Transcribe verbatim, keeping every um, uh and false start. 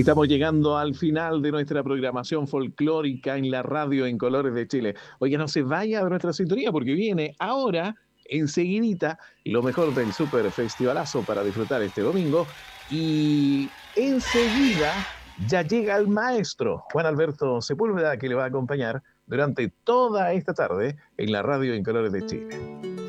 Estamos llegando al final de nuestra programación folclórica en la radio en Colores de Chile. Oye, no se vaya de nuestra sintonía porque viene ahora, enseguidita, lo mejor del Super Festivalazo para disfrutar este domingo. Y enseguida ya llega el maestro Juan Alberto Sepúlveda, que le va a acompañar durante toda esta tarde en la radio en Colores de Chile.